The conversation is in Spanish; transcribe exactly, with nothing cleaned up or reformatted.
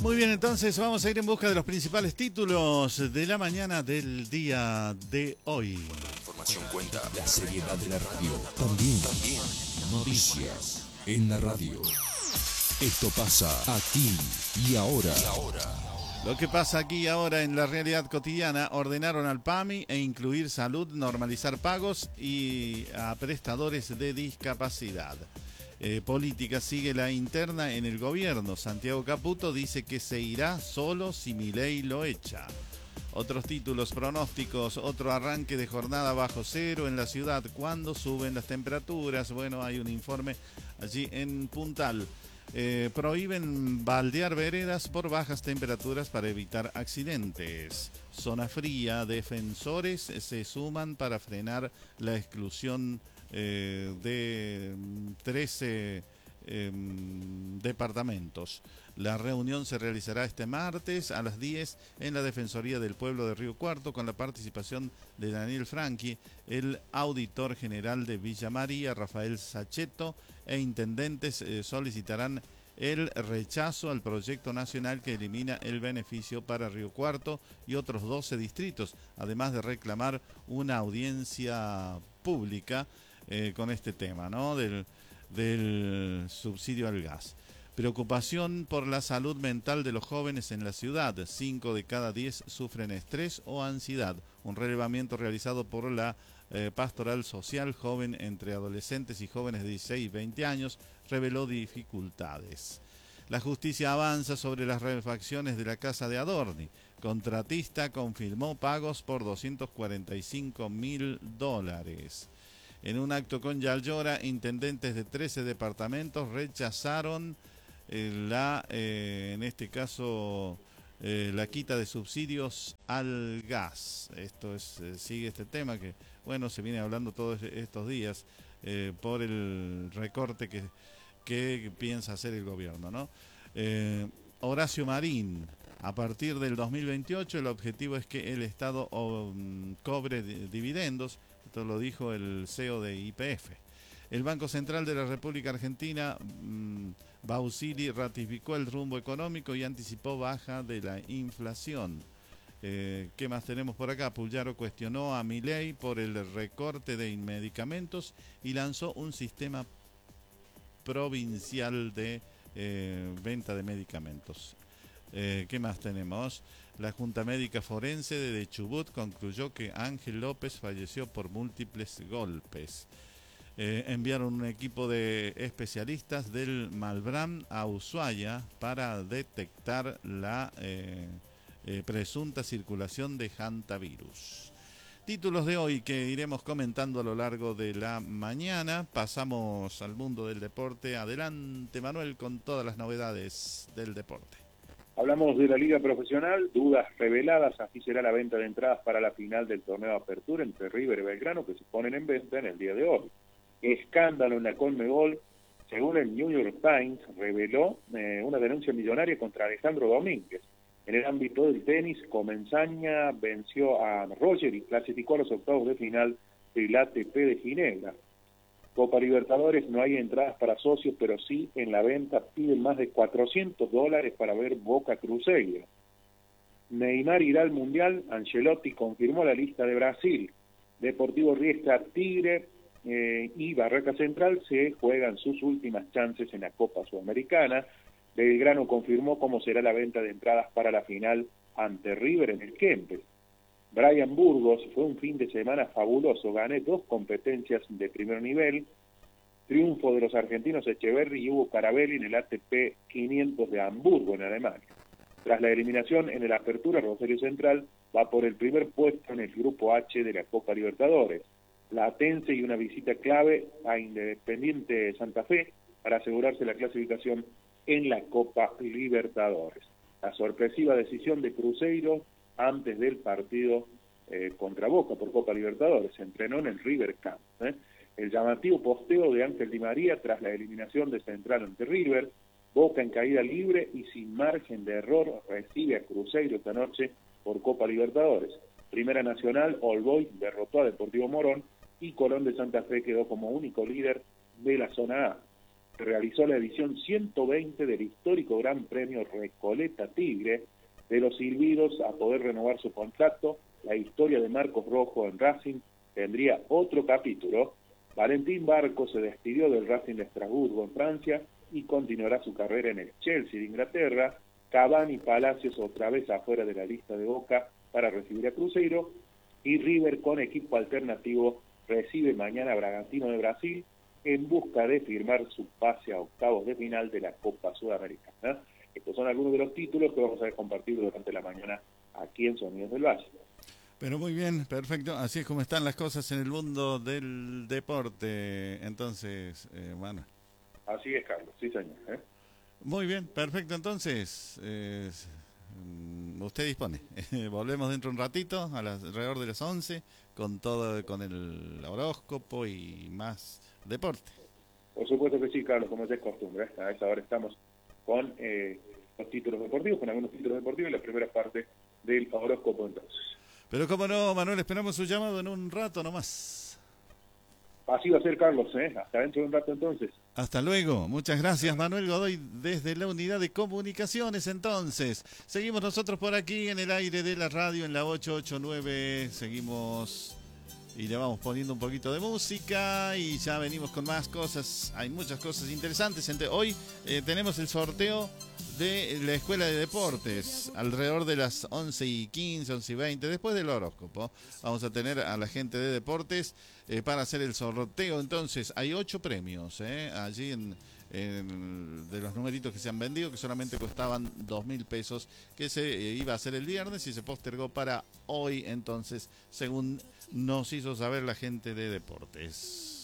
Muy bien, entonces vamos a ir en busca de los principales títulos de la mañana del día de hoy. Información cuenta, la seriedad de la radio. También, también, noticias en la radio. Esto pasa aquí y ahora. Y ahora. Lo que pasa aquí y ahora en la realidad cotidiana: ordenaron al P A M I e incluir salud, normalizar pagos y a prestadores de discapacidad. Eh, política sigue la interna en el gobierno. Santiago Caputo dice que se irá solo si Milei lo echa. Otros títulos, pronósticos, otro arranque de jornada bajo cero en la ciudad. ¿Cuándo suben las temperaturas? Bueno, hay un informe allí en Puntal. Eh, prohíben baldear veredas por bajas temperaturas para evitar accidentes. Zona fría, defensores se suman para frenar la exclusión eh, de trece eh, departamentos. La reunión se realizará este martes a las diez en la Defensoría del Pueblo de Río Cuarto, con la participación de Daniel Franchi, el auditor general de Villa María, Rafael Sachetto, e intendentes eh, solicitarán el rechazo al proyecto nacional que elimina el beneficio para Río Cuarto y otros doce distritos, además de reclamar una audiencia pública eh, con este tema, ¿no? Del, del subsidio al gas. Preocupación por la salud mental de los jóvenes en la ciudad. Cinco de cada diez sufren estrés o ansiedad. Un relevamiento realizado por la eh, Pastoral Social Joven entre adolescentes y jóvenes de dieciséis y veinte años reveló dificultades. La justicia avanza sobre las refacciones de la casa de Adorni. Contratista confirmó pagos por doscientos cuarenta y cinco mil dólares. En un acto con Yallora, intendentes de trece departamentos rechazaron eh, la, eh, en este caso, eh, la quita de subsidios al gas. Esto es, eh, sigue este tema que, bueno, se viene hablando todos estos días eh, por el recorte que, que piensa hacer el gobierno, ¿no? Eh, Horacio Marín: a partir del dos mil veintiocho el objetivo es que el Estado um, cobre dividendos. Esto lo dijo el C E O de Y P F. El Banco Central de la República Argentina, mmm, Bausili, ratificó el rumbo económico y anticipó baja de la inflación. Eh, ¿Qué más tenemos por acá? Pulgaro cuestionó a Milei por el recorte de medicamentos y lanzó un sistema provincial de eh, venta de medicamentos. Eh, ¿Qué más tenemos? La Junta Médica Forense de Chubut concluyó que Ángel López falleció por múltiples golpes. Eh, enviaron un equipo de especialistas del Malbrán a Ushuaia para detectar la eh, eh, presunta circulación de hantavirus. Títulos de hoy que iremos comentando a lo largo de la mañana. Pasamos al mundo del deporte. Adelante, Manuel, con todas las novedades del deporte. Hablamos de la Liga Profesional, dudas reveladas. Así será la venta de entradas para la final del torneo de apertura entre River y Belgrano, que se ponen en venta en el día de hoy. Escándalo en la Conmebol. Según el New York Times, reveló eh, una denuncia millonaria contra Alejandro Domínguez. En el ámbito del tenis, Comenzaña venció a Roger y clasificó a los octavos de final del A T P de Ginebra. Copa Libertadores, no hay entradas para socios, pero sí en la venta piden más de cuatrocientos dólares para ver Boca Cruzeiro. Neymar irá al Mundial. Ancelotti confirmó la lista de Brasil. Deportivo Riestra, Tigre eh, y Barraca Central se juegan sus últimas chances en la Copa Sudamericana. Belgrano confirmó cómo será la venta de entradas para la final ante River en el Kempes. Brian Burgos: fue un fin de semana fabuloso, gané dos competencias de primer nivel. Triunfo de los argentinos Echeverri y Hugo Carabelli en el A T P quinientos de Hamburgo, en Alemania. Tras la eliminación en el Apertura, Rosario Central va por el primer puesto en el Grupo H de la Copa Libertadores. Platense y una visita clave a Independiente Santa Fe para asegurarse la clasificación en la Copa Libertadores. La sorpresiva decisión de Cruzeiro antes del partido eh, contra Boca por Copa Libertadores. Se entrenó en el River Camp. ¿eh? El llamativo posteo de Ángel Di María tras la eliminación de Central ante River. Boca en caída libre y sin margen de error recibe a Cruzeiro esta noche por Copa Libertadores. Primera Nacional, All Boys derrotó a Deportivo Morón y Colón de Santa Fe quedó como único líder de la zona A. se realizó la edición ciento veinte del histórico Gran Premio Recoleta Tigre. De los silbidos a poder renovar su contrato, la historia de Marcos Rojo en Racing tendría otro capítulo. Valentín Barco se despidió del Racing de Estrasburgo en Francia y continuará su carrera en el Chelsea de Inglaterra. Cavani y Palacios otra vez afuera de la lista de Boca para recibir a Cruzeiro. Y River, con equipo alternativo, recibe mañana a Bragantino de Brasil en busca de firmar su pase a octavos de final de la Copa Sudamericana. Estos son algunos de los títulos que vamos a compartir durante la mañana aquí en Sonidos del Valle. Pero muy bien, perfecto. Así es como están las cosas en el mundo del deporte. Entonces, eh, bueno. Así es, Carlos. Sí, señor. ¿eh? Muy bien, perfecto. Entonces, eh, usted dispone. Volvemos dentro de un ratito, a las, alrededor de las once, con todo, con el horóscopo y más deporte. Por supuesto que sí, Carlos, como es de costumbre. ¿eh? A esa hora estamos con eh, los títulos deportivos, con algunos títulos deportivos y la primera parte del horóscopo entonces. Pero cómo no, Manuel, esperamos su llamado en un rato nomás. Así va a ser, Carlos, ¿eh? Hasta dentro de un rato entonces. Hasta luego, muchas gracias, Manuel Godoy, desde la unidad de comunicaciones. Entonces, seguimos nosotros por aquí en el aire de la radio en la ocho ocho nueve, seguimos y le vamos poniendo un poquito de música y ya venimos con más cosas. Hay muchas cosas interesantes. Hoy eh, tenemos el sorteo de la Escuela de Deportes alrededor de las once y quince, once y veinte, después del horóscopo. Vamos a tener a la gente de deportes eh, para hacer el sorteo. Entonces hay ocho premios eh, allí en, en de los numeritos que se han vendido, que solamente costaban dos mil pesos, que se eh, iba a hacer el viernes y se postergó para hoy. Entonces, según nos hizo saber la gente de deportes.